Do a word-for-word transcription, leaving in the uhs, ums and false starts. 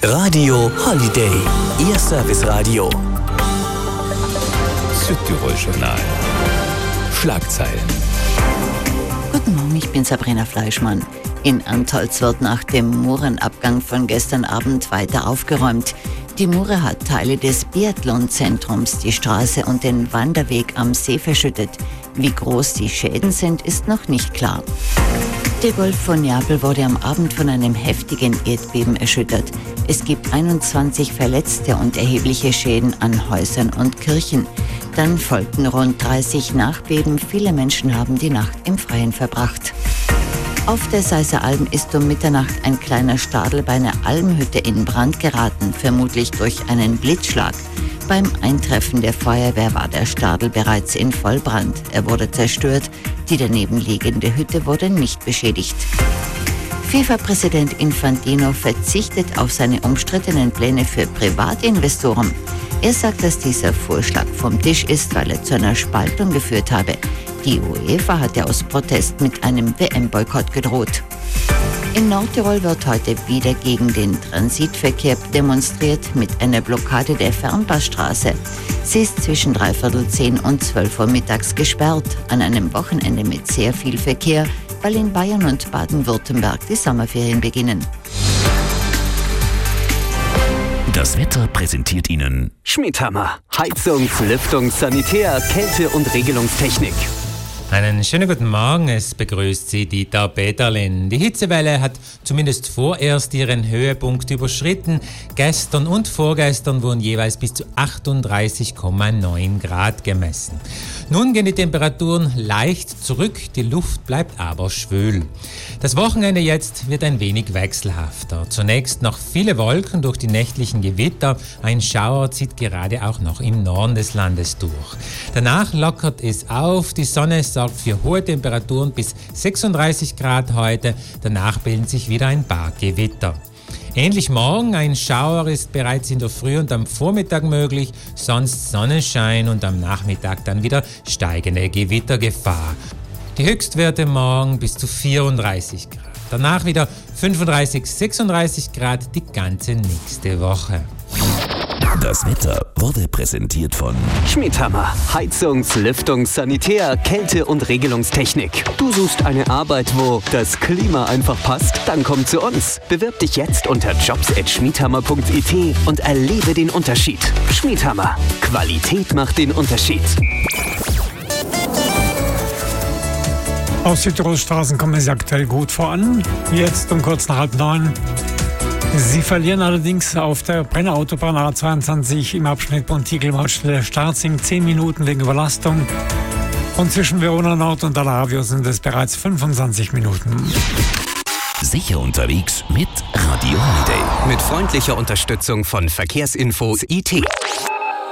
Radio Holiday, Ihr Serviceradio. Südtirol-Journal. Schlagzeilen. Guten Morgen, ich bin Sabrina Fleischmann. In Antholz wird nach dem Murenabgang von gestern Abend weiter aufgeräumt. Die Mure hat Teile des Biathlonzentrums, die Straße und den Wanderweg am See verschüttet. Wie groß die Schäden sind, ist noch nicht klar. Der Golf von Neapel wurde am Abend von einem heftigen Erdbeben erschüttert. Es gibt einundzwanzig Verletzte und erhebliche Schäden an Häusern und Kirchen. Dann folgten rund dreißig Nachbeben. Viele Menschen haben die Nacht im Freien verbracht. Auf der Seisser Alm ist um Mitternacht ein kleiner Stadel bei einer Almhütte in Brand geraten, vermutlich durch einen Blitzschlag. Beim Eintreffen der Feuerwehr war der Stadel bereits in Vollbrand. Er wurde zerstört. Die daneben liegende Hütte wurde nicht beschädigt. FIFA-Präsident Infantino verzichtet auf seine umstrittenen Pläne für Privatinvestoren. Er sagt, dass dieser Vorschlag vom Tisch ist, weil er zu einer Spaltung geführt habe. Die UEFA hatte aus Protest mit einem W M-Boykott gedroht. In Nordtirol wird heute wieder gegen den Transitverkehr demonstriert mit einer Blockade der Fernpassstraße. Sie ist zwischen dreiviertel zehn und zwölf Uhr mittags gesperrt, an einem Wochenende mit sehr viel Verkehr, weil in Bayern und Baden-Württemberg die Sommerferien beginnen. Das Wetter präsentiert Ihnen Schmidhammer. Heizungs-, Lüftungs-, Sanitär-, Kälte- und Regelungstechnik. Einen schönen guten Morgen, es begrüßt Sie Dieter Peterlin. Die Hitzewelle hat zumindest vorerst ihren Höhepunkt überschritten. Gestern und vorgestern wurden jeweils bis zu achtunddreißig Komma neun Grad gemessen. Nun gehen die Temperaturen leicht zurück, die Luft bleibt aber schwül. Das Wochenende jetzt wird ein wenig wechselhafter. Zunächst noch viele Wolken durch die nächtlichen Gewitter. Ein Schauer zieht gerade auch noch im Norden des Landes durch. Danach lockert es auf, die Sonne sorgt für hohe Temperaturen bis sechsunddreißig Grad heute. Danach bilden sich wieder ein paar Gewitter. Ähnlich morgen, ein Schauer ist bereits in der Früh und am Vormittag möglich, sonst Sonnenschein und am Nachmittag dann wieder steigende Gewittergefahr. Die Höchstwerte morgen bis zu vierunddreißig Grad. Danach wieder fünfunddreißig, sechsunddreißig Grad die ganze nächste Woche. Das Wetter wurde präsentiert von Schmidhammer. Heizungs-, Lüftungs-, Sanitär-, Kälte- und Regelungstechnik. Du suchst eine Arbeit, wo das Klima einfach passt? Dann komm zu uns. Bewirb dich jetzt unter jobs at schmidhammer punkt i t und erlebe den Unterschied. Schmidhammer. Qualität macht den Unterschied. Auf Südtirols Straßen kommen Sie aktuell gut voran. Jetzt um kurz nach halb neun. Sie verlieren allerdings auf der Brenner Autobahn A zweiundzwanzig im Abschnitt Bontigel-Mautstelle-Starzing zehn Minuten wegen Überlastung. Und zwischen Verona Nord und Alavio sind es bereits fünfundzwanzig Minuten. Sicher unterwegs mit Radio Holiday. Mit freundlicher Unterstützung von Verkehrsinfos I T.